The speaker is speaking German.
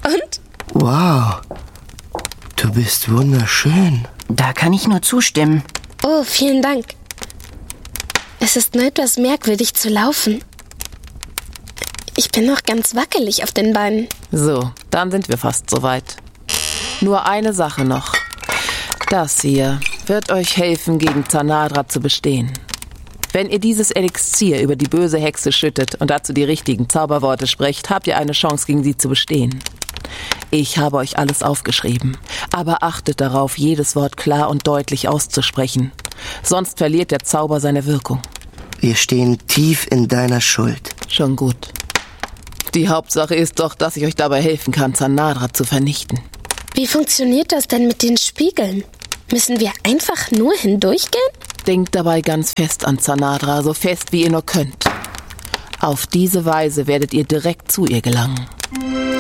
Und? Wow, du bist wunderschön. Da kann ich nur zustimmen. Oh, vielen Dank. Es ist nur etwas merkwürdig zu laufen. Ich bin noch ganz wackelig auf den Beinen. So, dann sind wir fast soweit. Nur eine Sache noch. Das hier wird euch helfen, gegen Zanadra zu bestehen. Wenn ihr dieses Elixier über die böse Hexe schüttet und dazu die richtigen Zauberworte sprecht, habt ihr eine Chance, gegen sie zu bestehen. Ich habe euch alles aufgeschrieben, aber achtet darauf, jedes Wort klar und deutlich auszusprechen. Sonst verliert der Zauber seine Wirkung. Wir stehen tief in deiner Schuld. Schon gut. Die Hauptsache ist doch, dass ich euch dabei helfen kann, Zanadra zu vernichten. Wie funktioniert das denn mit den Spiegeln? Müssen wir einfach nur hindurchgehen? Denkt dabei ganz fest an Zanadra, so fest wie ihr nur könnt. Auf diese Weise werdet ihr direkt zu ihr gelangen.